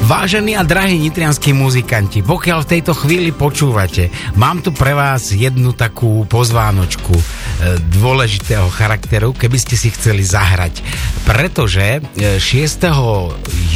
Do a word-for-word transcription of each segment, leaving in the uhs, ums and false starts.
Vážení a drahí nitrianskí muzikanti, pokiaľ v tejto chvíli počúvate, mám tu pre vás jednu takú pozvánočku e, dôležitého charakteru, keby ste si chceli zahrať. Pretože šiesteho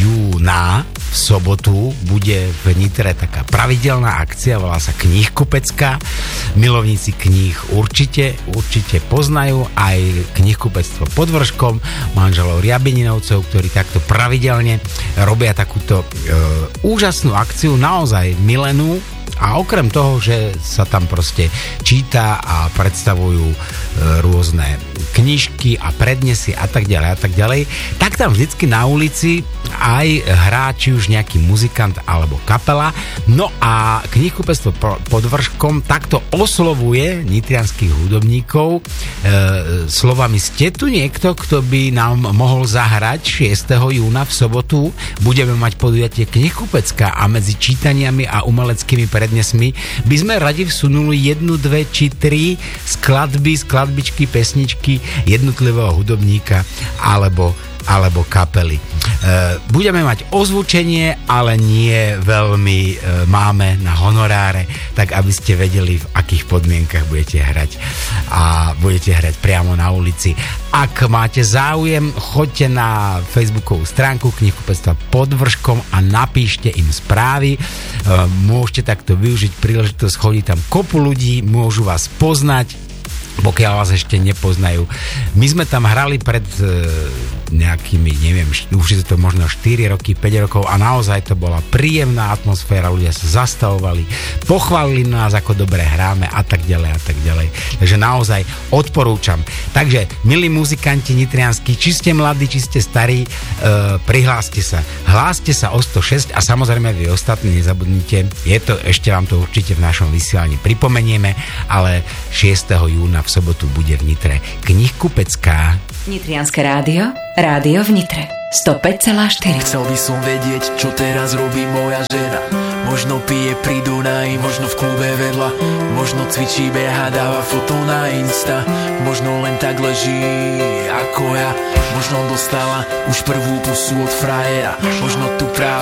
júna v sobotu bude v Nitre taká pravidelná akcia, volá sa Knihkupecká. Milovníci kníh určite, určite poznajú aj knihkupectvo pod Vrškom, manželov Riabininovcov, ktorí takto pravidelne robia takúto e, úžasnú akciu, naozaj milenú. A okrem toho, že sa tam proste číta a predstavujú e, rôzne knižky a prednesy a tak ďalej a tak ďalej, tak tam vždycky na ulici aj hrá či už nejaký muzikant alebo kapela. No a knihkupectvo pod Vrškom takto oslovuje nitrianských hudobníkov e, slovami: ste tu niekto, kto by nám mohol zahrať šiesteho júna v sobotu? Budeme mať podujatie Knihkupecká a medzi čítaniami a umeleckými prednesmi by sme radi vsunuli jednu, dve či tri skladby, skladbičky, pesničky jednotlivého hudobníka alebo alebo kapely. E, budeme mať ozvučenie, ale nie veľmi e, máme na honoráre, tak aby ste vedeli, v akých podmienkach budete hrať a budete hrať priamo na ulici. Ak máte záujem, choďte na facebookovú stránku Knihkupectva pod Vrškom a napíšte im správy. E, môžete takto využiť príležitosť, chodí tam kopu ľudí, môžu vás poznať, pokiaľ vás ešte nepoznajú. My sme tam hrali pred e, nejakými, neviem, už je to možno štyri roky, päť rokov a naozaj to bola príjemná atmosféra, ľudia sa zastavovali, pochválili nás, ako dobre hráme a tak ďalej a tak ďalej. Takže naozaj odporúčam. Takže, milí muzikanti nitrianskí, či ste mladí, či ste starí, e, prihláste sa. Hláste sa o sto šesť a samozrejme vy ostatní nezabudnite, je to, ešte vám to určite v našom vysielaní pripomenieme, ale šiesteho júna v sobotu bude v Nitre Knihkupecká. Nitrianske rádio, rádio v Nitre sto päť celá štyri. Chcel by som vedieť, čo teraz robí moja žena. Možno pije pri Dunaji, možno v klube vedľa, možno cvičí, beha, dáva foto na Insta, možno len tak leží ako ja, možno dostala už prvú pusu od frajera, možno tu práve